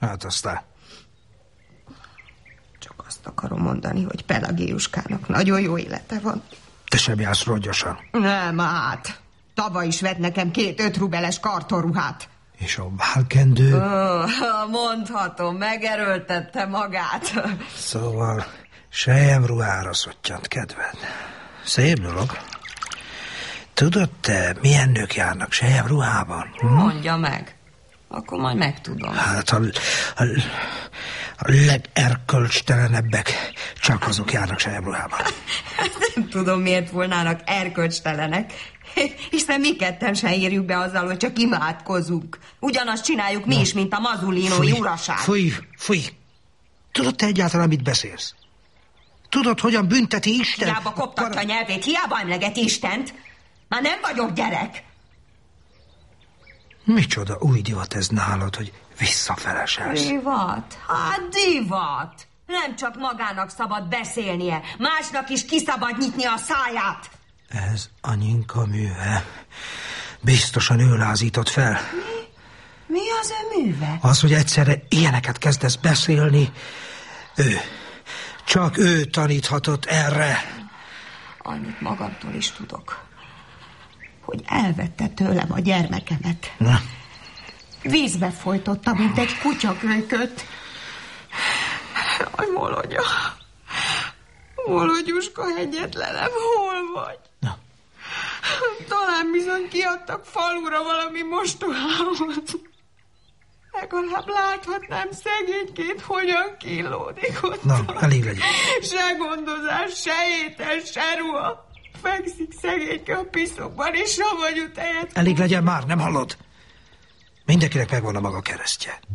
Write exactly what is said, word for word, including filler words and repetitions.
Hát aztán... Csak azt akarom mondani, hogy Pelagiuskának nagyon jó élete van. Te sem jársz rongyosan. Nem, hát. Tavaly is vett nekem két öt rubeles kartonruhát. És a válkendő? Oh, mondhatom, megerőltette magát. Szóval selyemruhára szottyant kedved. Szép dolog. Tudod te, milyen nők járnak selyemruhában? Hm? Mondja meg. Akkor majd megtudom. Hát a, a, a legerkölcstelenebbek csak azok járnak selyemruhában. Nem tudom, miért volnának erkölcstelenek. Hiszen mi ketten sem érjük be azzal, hogy csak imádkozunk. Ugyanazt csináljuk mi no. is, mint a mazulinói uraság. Fúj, fúj. Tudod te egyáltalán, mit beszélsz? Tudod, hogyan bünteti Isten? Hiába koptatja a nyelvét, hiába emleget Istent. Már nem vagyok gyerek. Micsoda új divat ez nálad, hogy visszafeleselsz? Divat? Hát divat. Nem csak magának szabad beszélnie, másnak is ki szabad nyitni a száját. Ez anyinka műve. Biztosan ő lázított fel. Mi? Mi az ő műve? Az, hogy egyszerre ilyeneket kezdesz beszélni. Ő. Csak ő taníthatott erre. Annyit magamtól is tudok, hogy elvette tőlem a gyermekemet. Na. Vízbe folytotta, mint egy kutyakölyköt. Jaj, Molodya. Molodyuska egyetlenem, hol vagy? Na. Talán bizony kiadtak falura valami mostohához. Legalább láthatnám szegényként, hogyan kínlódik ott. Na, elég legyen. Se gondozás, se étel, se ruha. Fekszik szegényke a piszokban, és savanyú tejet. Elég legyen már, nem hallod? Mindenkinek megvan a maga keresztje.